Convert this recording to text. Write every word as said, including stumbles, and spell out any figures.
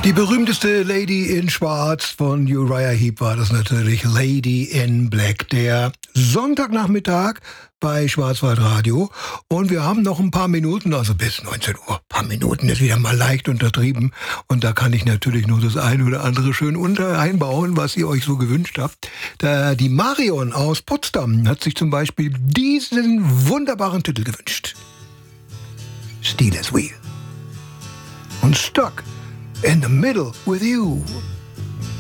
Die berühmteste Lady in Schwarz von Uriah Heep war das natürlich, Lady in Black, der Sonntagnachmittag bei Schwarzwaldradio. Und wir haben noch ein paar Minuten, also bis neunzehn Uhr. Ein paar Minuten ist wieder mal leicht untertrieben. Und da kann ich natürlich nur das eine oder andere schön unter einbauen, was ihr euch so gewünscht habt. Da die Marion aus Potsdam hat sich zum Beispiel diesen wunderbaren Titel gewünscht. Steelers Wheel. Und Stuck in the Middle with You.